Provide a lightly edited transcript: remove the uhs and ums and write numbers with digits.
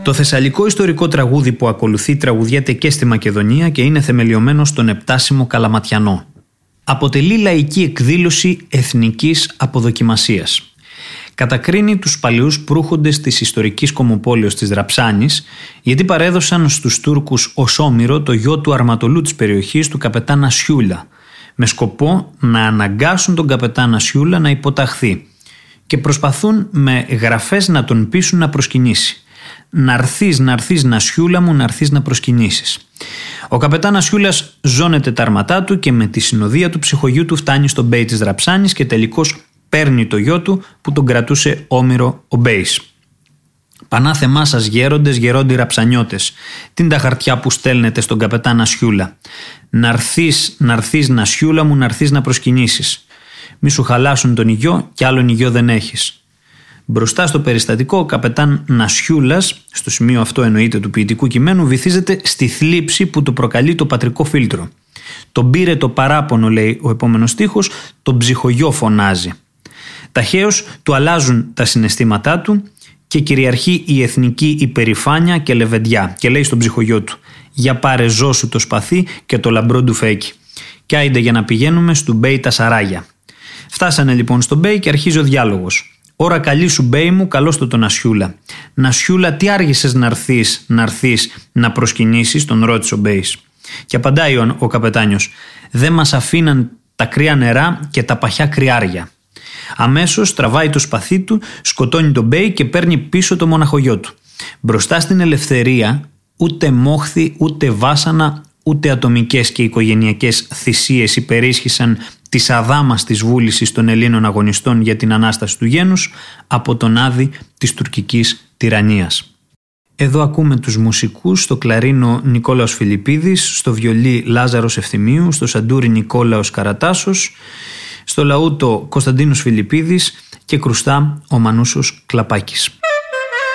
Το θεσσαλικό ιστορικό τραγούδι που ακολουθεί τραγουδιέται και στη Μακεδονία και είναι θεμελιωμένο στον επτάσιμο Καλαματιανό. Αποτελεί λαϊκή εκδήλωση εθνικής αποδοκιμασίας. Κατακρίνει τους παλαιούς προύχοντες της ιστορικής κομμοπόλεως της Δραψάνης, γιατί παρέδωσαν στους Τούρκους ως όμηρο το γιο του αρματολού της περιοχής, του καπετάν Ασιούλα, με σκοπό να αναγκάσουν τον καπετάν Ασιούλα να υποταχθεί, και προσπαθούν με γραφές να τον πείσουν να προσκυνήσει. «Ναρθείς Νασιούλα μου, ναρθείς να προσκυνήσεις». Ο καπετάν Ασιούλας ζώνεται τα αρματά του και με τη συνοδεία του ψυχογιού του φτάνει στον Μπέι της Δραψάνης και τελικώς παίρνει το γιο του που τον κρατούσε όμηρο ο Μπέις. «Πανάθεμά σας γέροντες, γερόντι ραψανιώτες, τι είναι τα χαρτιά που στέλνετε στον καπετάν Ασιούλα? Ναρθείς Νασιούλα μου, ναρθείς να προσκυνήσεις. Μη σου χαλάσουν τον υγιό κι άλλον υγιό δεν έχεις». Μπροστά στο περιστατικό, ο καπετάν Νασιούλας, στο σημείο αυτό εννοείται του ποιητικού κειμένου, βυθίζεται στη θλίψη που του προκαλεί το πατρικό φίλτρο. «Τον πήρε το παράπονο», λέει ο επόμενος στίχος, «τον ψυχογιό φωνάζει». Ταχαίως του αλλάζουν τα συναισθήματά του και κυριαρχεί η εθνική υπερηφάνεια και λεβεντιά, και λέει στον ψυχογιό του: «Για πάρε ζώσου το σπαθί και το λαμπρό του φέκι. Κι άιντε για να πηγαίνουμε στου Μπέι τα σαράγια». Φτάσανε λοιπόν στον Μπέι και αρχίζει ο διάλογος. «Ώρα καλή σου Μπέι μου, καλώς το τον Ασιούλα. Νασιούλα, τι άργησες ναρθείς να προσκυνήσεις?» τον ρώτησε ο Μπέις. Και απαντάει ο καπετάνιος: «Δεν μας αφήναν τα κρύα νερά και τα παχιά κρυάρια». Αμέσως τραβάει το σπαθί του, σκοτώνει τον Μπέι και παίρνει πίσω το μοναχογιό του. Μπροστά στην ελευθερία ούτε μόχθη, ούτε βάσανα, ούτε ατομικές και οικογενειακές θυσίες υπερίσχυσαν της αδάμαστης βούλησης των Ελλήνων αγωνιστών για την Ανάσταση του γένους από τον άδη της τουρκικής τυραννίας. Εδώ ακούμε τους μουσικούς: στο κλαρίνο Νικόλαος Φιλιππίδης, στο βιολί Λάζαρος Ευθυμίου, στο σαντούρι Νικόλαος Καρατάσος, στο λαούτο Κωνσταντίνος Φιλιππίδης και κρουστά ο Μανούσος Κλαπάκης.